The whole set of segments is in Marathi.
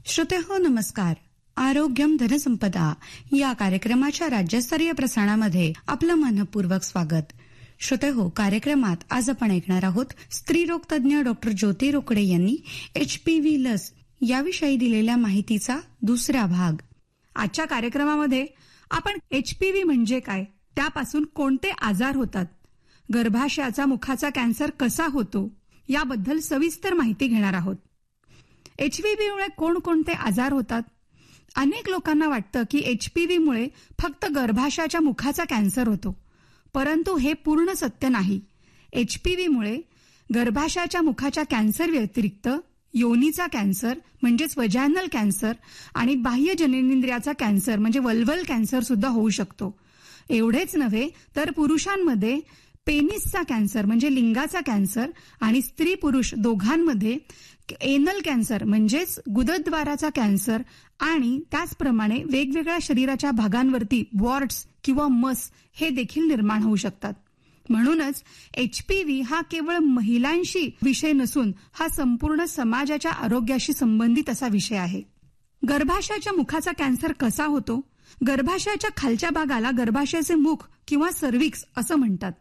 श्रोतेहो नमस्कार. आरोग्यम धनसंपदा या कार्यक्रमाच्या राज्यस्तरीय प्रसारणामध्ये आपलं मनपूर्वक स्वागत. श्रोतेहो, कार्यक्रमात आज आपण ऐकणार आहोत स्त्रीरोग तज्ञ डॉक्टर ज्योती रोकडे यांनी HPV लस याविषयी दिलेल्या माहितीचा दुसरा भाग. आजच्या कार्यक्रमामध्ये आपण HPV म्हणजे काय, त्यापासून कोणते आजार होतात, गर्भाशयाचा मुखाचा कॅन्सर कसा होतो याबद्दल सविस्तर माहिती घेणार आहोत. HPVमुळे कोणकोणते आजार होतात? अनेक लोकांना वाटतं की HPVमुळे फक्त गर्भाशयाच्या मुखाचा कॅन्सर होतो, परंतु हे पूर्ण सत्य नाही. HPVमुळे गर्भाशयाच्या मुखाच्या कॅन्सर व्यतिरिक्त योनीचा कॅन्सर म्हणजेच वजायनल कॅन्सर आणि बाह्य जननेंद्रियाचा कॅन्सर म्हणजे वल्वल कॅन्सर सुद्धा होऊ शकतो. एवढेच नव्हे तर पुरुषांमध्ये पेनिसचा कॅन्सर म्हणजे लिंगाचा कॅन्सर आणि स्त्री पुरुष दोघांमध्ये एनल कॅन्सर म्हणजेच गुदद्वाराचा कॅन्सर आणि त्याचप्रमाणे वेगवेगळ्या शरीराच्या भागांवरती वॉर्ट्स किंवा मस हे देखील निर्माण होऊ शकतात. म्हणूनच HPV हा केवळ महिलांशी विषय नसून हा संपूर्ण समाजाच्या आरोग्याशी संबंधित असा विषय आहे. गर्भाशयाच्या मुखाचा कॅन्सर कसा होतो? गर्भाशयाच्या खालच्या भागाला गर्भाशयाचे मुख किंवा सर्व्हिक्स असं म्हणतात.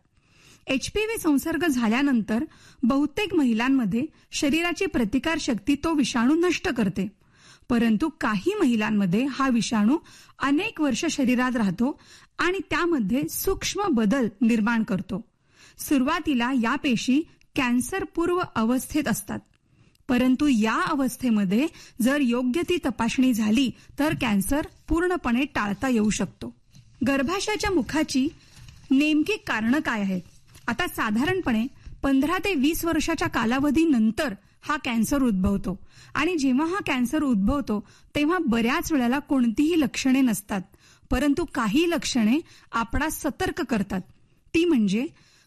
HPV संसर्ग झाल्यानंतर बहुतेक महिलांमध्ये शरीराची प्रतिकार शक्ती तो विषाणू नष्ट करते, परंतु काही महिलांमध्ये हा विषाणू अनेक वर्ष शरीरात राहतो आणि त्यामध्ये सूक्ष्म बदल निर्माण करतो. सुरुवातीला या पेशी कॅन्सर पूर्व अवस्थेत असतात, परंतु या अवस्थेमध्ये जर योग्य ती तपासणी झाली तर कॅन्सर पूर्णपणे टाळता येऊ शकतो. गर्भाशयाच्या मुखाची नेमकी कारणं काय आहेत? आता साधारणपणे 15 ते 20 वर्षाच्या कालावधीनंतर हा कॅन्सर उद्भवतो आणि जेव्हा हा कॅन्सर उद्भवतो तेव्हा बऱ्याच वेळेला कोणतीही लक्षणे नसतात, परंतु काही लक्षणे आपणास सतर्क करतात. ती म्हणजे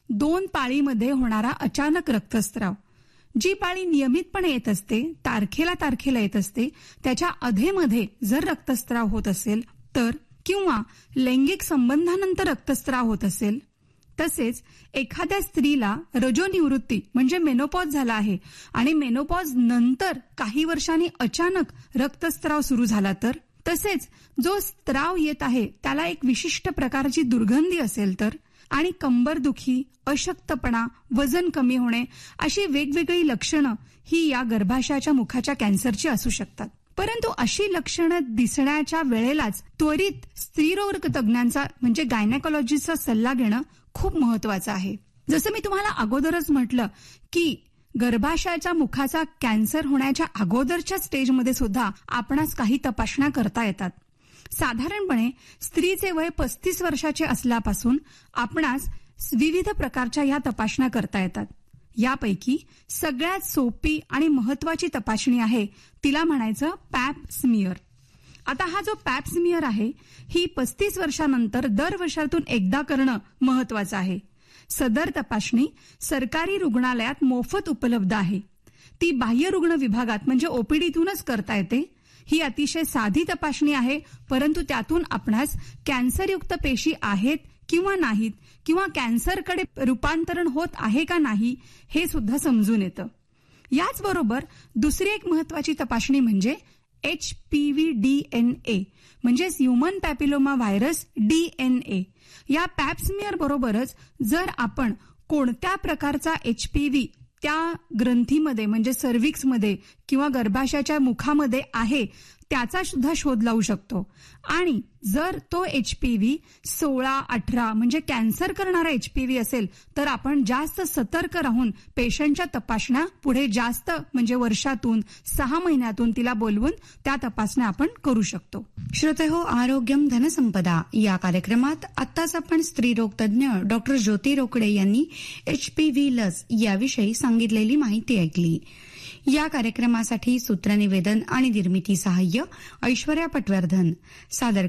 2 पाळीमध्ये होणारा अचानक रक्तस्राव. जी पाळी नियमितपणे येत असते, तारखेला येत असते, त्याच्या अधेमध्ये जर रक्तस्राव होत असेल तर, किंवा लैंगिक संबंधानंतर रक्तस्राव होत असेल, तसेच एखाद्या स्त्रीला रजोनिवृत्ती म्हणजे मेनोपॉज झाला आहे आणि मेनोपॉज नंतर काही वर्षांनी अचानक रक्तस्राव सुरू झाला तर, तसेच जो स्त्राव येत आहे त्याला एक विशिष्ट प्रकारची दुर्गंधी असेल तर, आणि कंबरदुखी, अशक्तपणा, वजन कमी होणे अशी वेगवेगळी लक्षणं ही या गर्भाशयाच्या मुखाच्या कॅन्सरची असू शकतात. परंतु अशी लक्षणं दिसण्याच्या वेळेलाच त्वरित स्त्रीरोग तज्ञांचा म्हणजे गायनेकॉलॉजिस्टचा सल्ला घेणं खूप महत्वाचं आहे. जसं मी तुम्हाला अगोदरच म्हटलं की गर्भाशयाच्या मुखाचा कॅन्सर होण्याच्या अगोदरच्या स्टेजमध्ये सुद्धा आपणास काही तपासण्या करता येतात. साधारणपणे स्त्रीचे वय 35 वर्षाचे असल्यापासून आपणास विविध प्रकारच्या या तपासण्या करता येतात. यापैकी सगळ्यात सोपी आणि महत्वाची तपासणी आहे तिला म्हणायचं पॅप स्मिअर. आता हा जो पॅप स्मिअर आहे ही 35 वर्षानंतर दर वर्षातून एकदा करणं महत्वाचं आहे. सदर तपासणी सरकारी रुग्णालयात मोफत उपलब्ध आहे. ती बाह्य रुग्ण विभागात म्हणजे OPDतूनच करता येते. ही अतिशय साधी तपासणी आहे, परंतु त्यातून आपणास कॅन्सरयुक्त पेशी आहेत किंवा नाहीत किंवा कॅन्सरकडे रूपांतरण होत आहे का नाही हे सुद्धा समजून येतं. याचबरोबर दुसरी एक महत्वाची तपासणी म्हणजे HPV DNA म्हणजेच ह्युमन पॅपिलोमा व्हायरस DNA. या पॅपस्मिअर बरोबरच जर आपण कोणत्या प्रकारचा HPV त्या ग्रंथीमध्ये म्हणजे सर्व्हिक्समध्ये किंवा गर्भाशयाच्या मुखामध्ये आहे त्याचा सुद्धा शोध लावू शकतो. आणि जर तो HPV 16-18 म्हणजे कॅन्सर करणारा HPV असेल तर आपण जास्त सतर्क राहून पेशंटच्या तपासण्या पुढे जास्त म्हणजे वर्षातून 6 महिन्यातून तिला बोलवून त्या तपासण्या आपण करू शकतो. श्रोतेहो, आरोग्यम धनसंपदा या कार्यक्रमात आत्ताच आपण स्त्रीरोग तज्ञ डॉक्टर ज्योती रोकडे यांनी HPV लस याविषयी सांगितलेली माहिती ऐकली. या कार्यक्रमासाठी सूत्रनिवेदन आणि निर्मिती सहाय्य ऐश्वर्या पटवर्धन. सादर